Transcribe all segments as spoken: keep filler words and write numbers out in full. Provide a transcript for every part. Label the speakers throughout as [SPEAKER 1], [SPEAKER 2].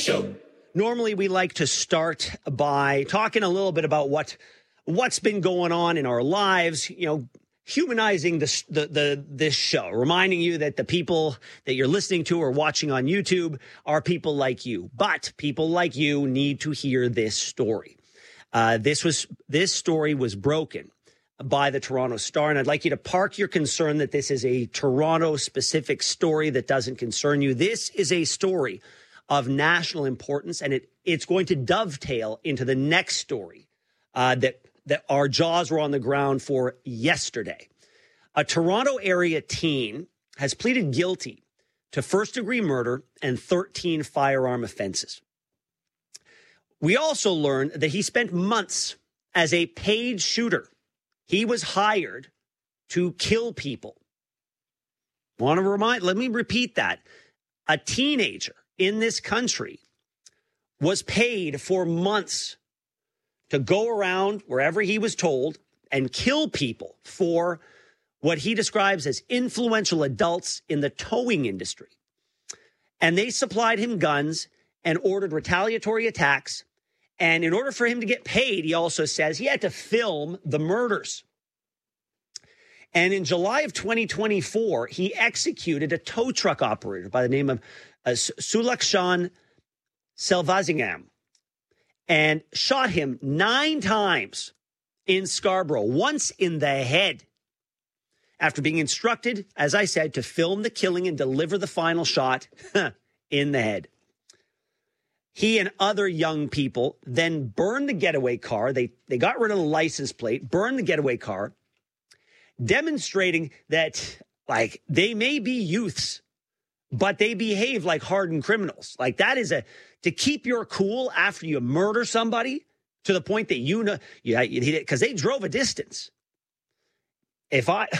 [SPEAKER 1] Show.
[SPEAKER 2] Normally, we like to start by talking a little bit about what, what's been going on in our lives, you know, humanizing this, the, the, this show, reminding you that the people that you're listening to or watching on YouTube are people like you. But people like you need to hear this story. Uh, this was this story was broken by the Toronto Star, and I'd like you to park your concern that this is a Toronto-specific story that doesn't concern you. This is a story of national importance, and it it's going to dovetail into the next story uh, that that our jaws were on the ground for yesterday. A Toronto area teen has pleaded guilty to first-degree murder and thirteen firearm offenses. We also learned that he spent months as a paid shooter. He was hired to kill people. Want to remind, let me repeat that. A teenager in this country was paid for months to go around wherever he was told and kill people for what he describes as influential adults in the towing industry. And they supplied him guns and ordered retaliatory attacks. And in order for him to get paid, he also says he had to film the murders. And in July of twenty twenty-four, he executed a tow truck operator by the name of uh, Sulakshan Selvazingam and shot him nine times in Scarborough, once in the head, after being instructed, as I said, to film the killing and deliver the final shot in the head. He and other young people then burned the getaway car. They they got rid of the license plate, burned the getaway car, demonstrating that, like, they may be youths, but they behave like hardened criminals. Like, that is a, to keep your cool after you murder somebody to the point that you know, yeah, because they drove a distance. If I,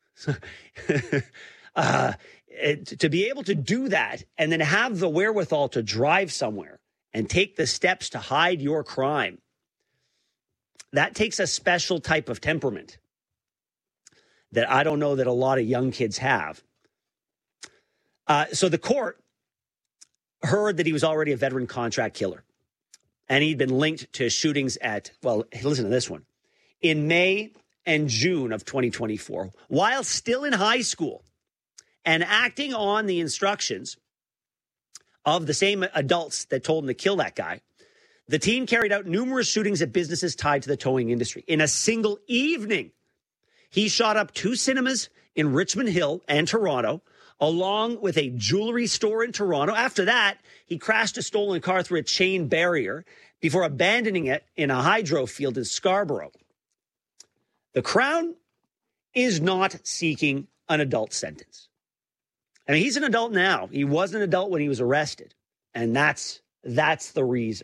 [SPEAKER 2] uh, to be able to do that and then have the wherewithal to drive somewhere and take the steps to hide your crime, that takes a special type of temperament that I don't know that a lot of young kids have. Uh, so the court heard that he was already a veteran contract killer, and he'd been linked to shootings at, well, listen to this one, in May and June of twenty twenty-four, while still in high school and acting on the instructions of the same adults that told him to kill that guy. The teen carried out numerous shootings at businesses tied to the towing industry. In a single evening, he shot up two cinemas in Richmond Hill and Toronto, along with a jewelry store in Toronto. After that, he crashed a stolen car through a chain barrier before abandoning it in a hydro field in Scarborough. The Crown is not seeking an adult sentence. I mean, he's an adult now. He was an adult when he was arrested, and that's that's the reason.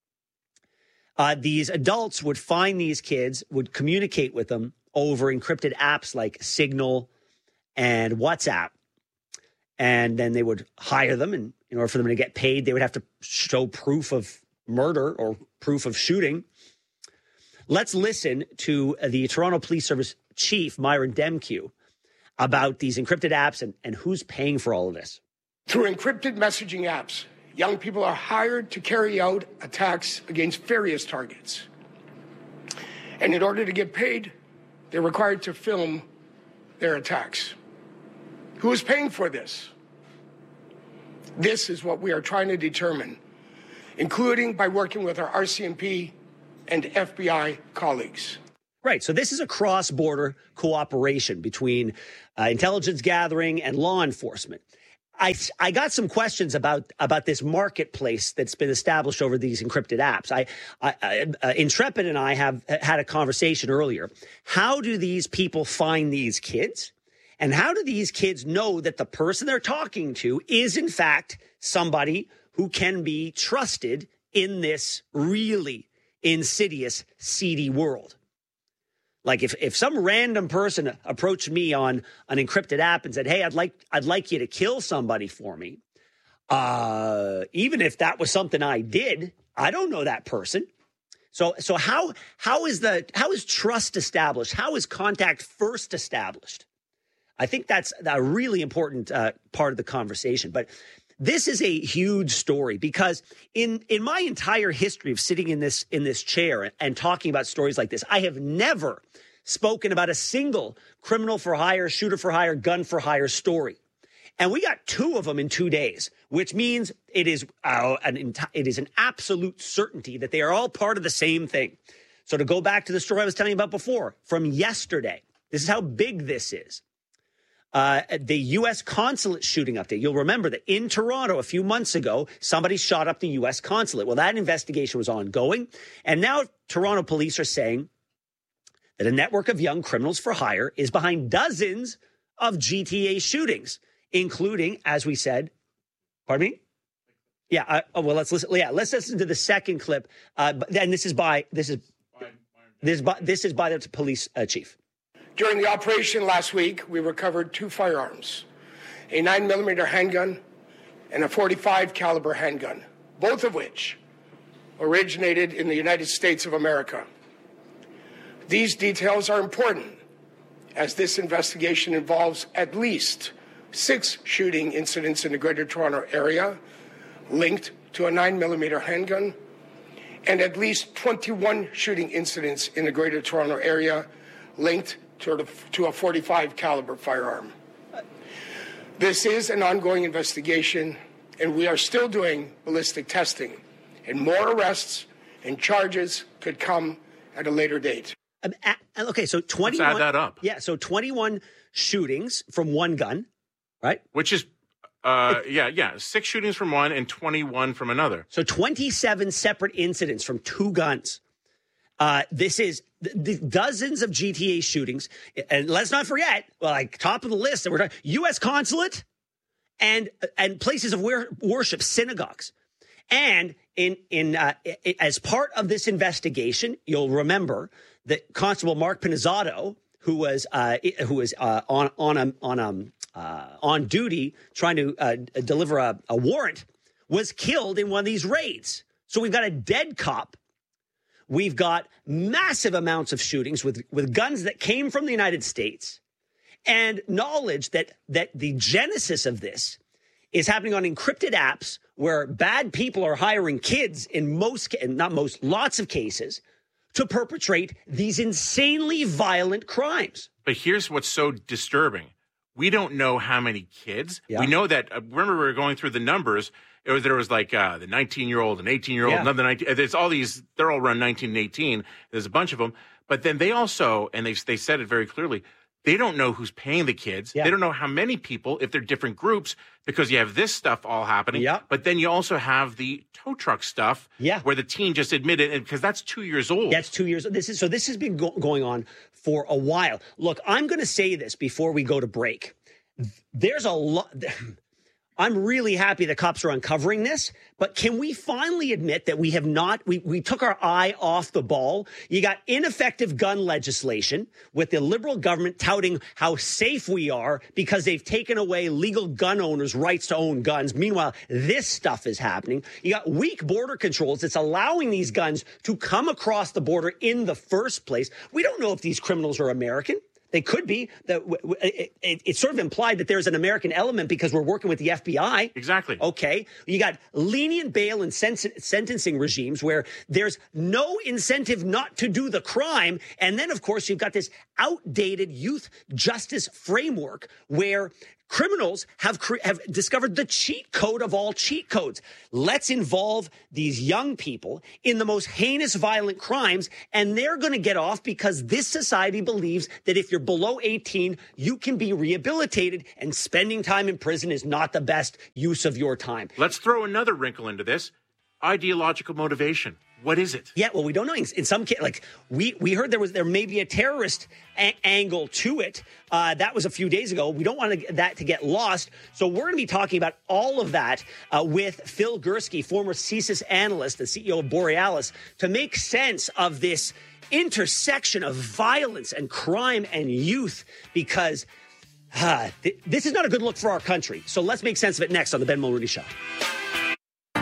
[SPEAKER 2] Uh, these adults would find these kids, would communicate with them over encrypted apps like Signal and WhatsApp, and then they would hire them, and in order for them to get paid, they would have to show proof of murder or proof of shooting. Let's listen to the Toronto Police Service Chief, Myron Demkew, about these encrypted apps and, and who's paying for all of this.
[SPEAKER 3] Through encrypted messaging apps, young people are hired to carry out attacks against various targets. And in order to get paid, they're required to film their attacks. Who is paying for this? This is what we are trying to determine, including by working with our R C M P and F B I colleagues.
[SPEAKER 2] Right. So this is a cross-border cooperation between uh, intelligence gathering and law enforcement. I, I got some questions about about this marketplace that's been established over these encrypted apps. I, I, I uh, Intrepid and I have had a conversation earlier. How do these people find these kids? And how do these kids know that the person they're talking to is, in fact, somebody who can be trusted in this really insidious, seedy world? Like if, if some random person approached me on an encrypted app and said, hey, I'd like I'd like you to kill somebody for me, uh, even if that was something I did, I don't know that person. So so how how is the how is trust established? How is contact first established? I think that's a really important uh, part of the conversation. But This is a huge story because in, in my entire history of sitting in this in this chair and talking about stories like this, I have never spoken about a single criminal for hire, shooter for hire, gun for hire story. And we got two of them in two days, which means it is uh, an enti- it is an absolute certainty that they are all part of the same thing. So to go back to the story I was telling you about before from yesterday, this is how big this is. Uh, the U S consulate shooting update. You'll remember that in Toronto a few months ago, somebody shot up the U S consulate. Well, that investigation was ongoing. And now Toronto police are saying that a network of young criminals for hire is behind dozens of G T A shootings, including, as we said, pardon me? Yeah. Uh, oh, well, let's listen. Yeah, let's listen to the second clip. Uh, and this is by this is this is by, this is by the police uh, chief.
[SPEAKER 3] During the operation last week, we recovered two firearms, a nine millimeter handgun and a forty-five caliber handgun, both of which originated in the United States of America. These details are important as this investigation involves at least six shooting incidents in the Greater Toronto Area linked to a nine millimeter handgun and at least twenty-one shooting incidents in the Greater Toronto Area linked to a forty-five caliber firearm. This is an ongoing investigation, and we are still doing ballistic testing, and more arrests and charges could come at a later date.
[SPEAKER 2] Um, at, okay, so twenty-one.
[SPEAKER 1] Let's add that up.
[SPEAKER 2] Yeah, so twenty-one shootings from one gun, right?
[SPEAKER 1] Which is, uh, yeah, yeah, six shootings from one and twenty-one from another.
[SPEAKER 2] So twenty-seven separate incidents from two guns. Uh, this is the, the dozens of G T A shootings. And let's not forget, well, like top of the list that we're talking, U S consulate and and places of worship, synagogues. And in in uh, as part of this investigation, you'll remember that Constable Mark Pinizzato, who was uh, who was uh, on on a, on um uh, on duty trying to uh, deliver a, a warrant, was killed in one of these raids. So we've got a dead cop. We've got massive amounts of shootings with, with guns that came from the United States, and knowledge that that the genesis of this is happening on encrypted apps where bad people are hiring kids in most, not most, lots of cases to perpetrate these insanely violent crimes.
[SPEAKER 1] But here's what's so disturbing. We don't know how many kids.
[SPEAKER 2] Yeah.
[SPEAKER 1] We know that, uh, remember we were going through the numbers. It was, there was like uh, the nineteen-year-old and eighteen-year-old,
[SPEAKER 2] Yeah.
[SPEAKER 1] another nineteen. There's all these, they're all around nineteen and eighteen. There's a bunch of them. But then they also, and they they said it very clearly, they don't know who's paying the kids.
[SPEAKER 2] Yeah.
[SPEAKER 1] They don't know how many people, if they're different groups, because you have this stuff all happening.
[SPEAKER 2] Yeah.
[SPEAKER 1] But then you also have the tow truck stuff
[SPEAKER 2] Yeah.
[SPEAKER 1] where the teen just admitted, and because that's two years old.
[SPEAKER 2] That's two years. This is so. This has been go- going on for a while. Look, I'm going to say this before we go to break. There's a lot. I'm really happy the cops are uncovering this, but can we finally admit that we have not, we, we took our eye off the ball? You got ineffective gun legislation with the Liberal government touting how safe we are because they've taken away legal gun owners' rights to own guns. Meanwhile, this stuff is happening. You got weak border controls that's allowing these guns to come across the border in the first place. We don't know if these criminals are American. They could be. That it, it, it's sort of implied that there's an American element because we're working with the F B I.
[SPEAKER 1] Exactly.
[SPEAKER 2] Okay. You got lenient bail and sen- sentencing regimes where there's no incentive not to do the crime. And then, of course, you've got this outdated youth justice framework where criminals have cre- have discovered the cheat code of all cheat codes. Let's involve these young people in the most heinous violent crimes, and they're going to get off because this society believes that if you're below eighteen, you can be rehabilitated, and spending time in prison is not the best use of your time.
[SPEAKER 1] Let's throw another wrinkle into this. Ideological motivation. What is it?
[SPEAKER 2] Yeah, well, we don't know. In some case, like we we heard there was there may be a terrorist a- angle to it. Uh, that was a few days ago. We don't want to, that to get lost. So we're going to be talking about all of that uh, with Phil Gursky, former CSIS analyst, the C E O of Borealis, to make sense of this intersection of violence and crime and youth, because uh, th- this is not a good look for our country. So let's make sense of it next on the Ben Mulrooney Show.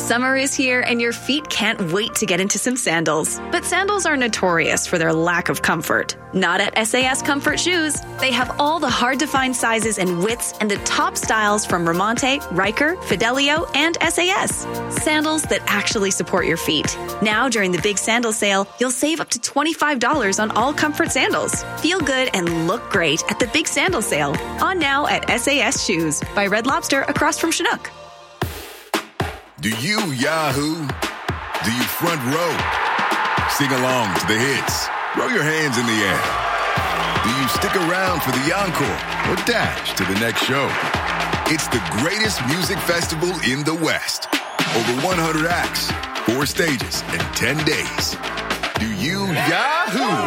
[SPEAKER 4] Summer is here and your feet can't wait to get into some sandals. But sandals are notorious for their lack of comfort. Not at S A S Comfort Shoes. They have all the hard-to-find sizes and widths and the top styles from Ramonte, Riker, Fidelio, and S A S. Sandals that actually support your feet. Now, during the big sandal sale, you'll save up to twenty-five dollars on all comfort sandals. Feel good and look great at the big sandal sale. On now at S A S Shoes by Red Lobster across from Chinook.
[SPEAKER 5] Do you Yahoo? Do you front row? Sing along to the hits. Throw your hands in the air. Do you stick around for the encore or dash to the next show? It's the greatest music festival in the West. Over one hundred acts, four stages, and ten days. Do you Yahoo?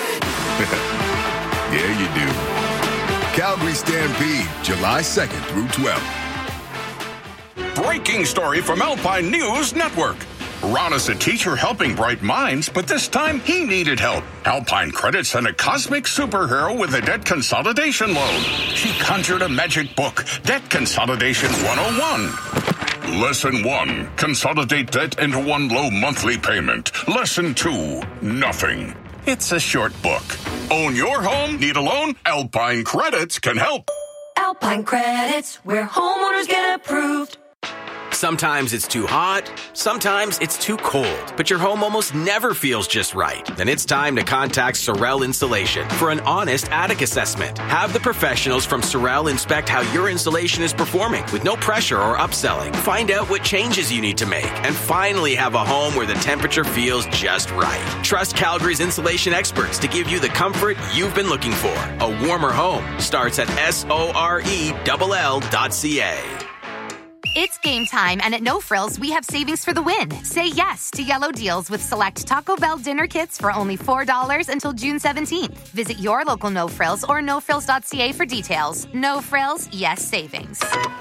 [SPEAKER 5] Yeah, you do. Calgary Stampede, July second through twelfth.
[SPEAKER 6] Breaking story from Alpine News Network. Ron is a teacher helping bright minds, but this time he needed help. Alpine Credit sent a cosmic superhero with a debt consolidation loan. She conjured a magic book, Debt Consolidation one oh one. Lesson one, consolidate debt into one low monthly payment. Lesson two, nothing. It's a short book. Own your home? Need a loan? Alpine Credits can help.
[SPEAKER 7] Alpine Credits, where homeowners get approved.
[SPEAKER 8] Sometimes it's too hot, sometimes it's too cold, but your home almost never feels just right. Then it's time to contact Sorel Insulation for an honest attic assessment. Have the professionals from Sorel inspect how your insulation is performing with no pressure or upselling. Find out what changes you need to make and finally have a home where the temperature feels just right. Trust Calgary's insulation experts to give you the comfort you've been looking for. A warmer home starts at S O R E L L dot C A.
[SPEAKER 9] It's game time, and at No Frills, we have savings for the win. Say yes to yellow deals with select Taco Bell dinner kits for only four dollars until June seventeenth. Visit your local No Frills or no frills dot c a for details. No Frills, yes savings.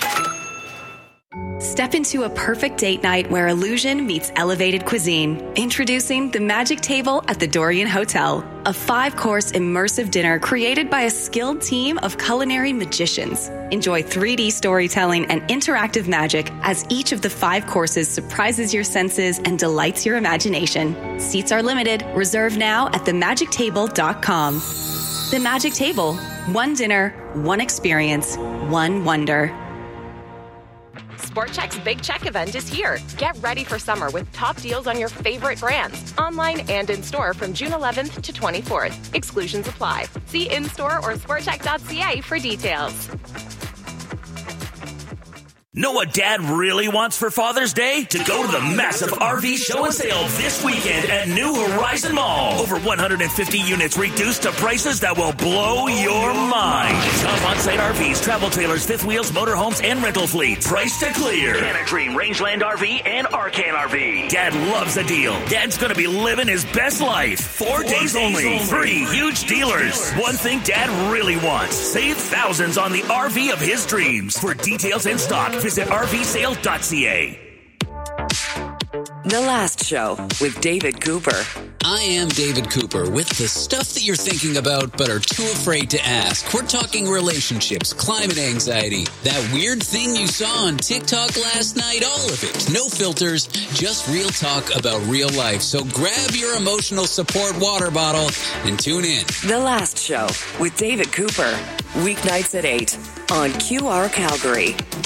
[SPEAKER 4] Step into a perfect date night where illusion meets elevated cuisine. Introducing the Magic Table at the Dorian Hotel, a five-course immersive dinner created by a skilled team of culinary magicians. Enjoy three D storytelling and interactive magic as each of the five courses surprises your senses and delights your imagination. Seats are limited. Reserve now at the magic table dot com. The Magic Table. One dinner, one experience, one wonder.
[SPEAKER 10] Sport Chek's Big Check event is here. Get ready for summer with top deals on your favorite brands, online and in-store from June eleventh to twenty-fourth. Exclusions apply. See in-store or sport chek dot c a for details.
[SPEAKER 11] Know what Dad really wants for Father's Day? To go to the massive R V show and sale this weekend at New Horizon Mall. Over one hundred fifty units reduced to prices that will blow your mind. Top on-site R Vs, travel trailers, fifth wheels, motorhomes, and rental fleets. Price to clear. Canna Dream, Rangeland R V, and Arcan R V. Dad loves a deal. Dad's going to be living his best life. Four, Four days, days only. only. Three huge dealers. One thing Dad really wants. Save thousands on the R V of his dreams. For details and stock, visit r v sale dot c a.
[SPEAKER 12] The Last Show with David Cooper.
[SPEAKER 13] I am David Cooper with the stuff that you're thinking about but are too afraid to ask. We're talking relationships, climate anxiety, that weird thing you saw on TikTok last night, all of it. No filters, just real talk about real life. So grab your emotional support water bottle and tune in.
[SPEAKER 12] The Last Show with David Cooper. Weeknights at eight on Q R Calgary.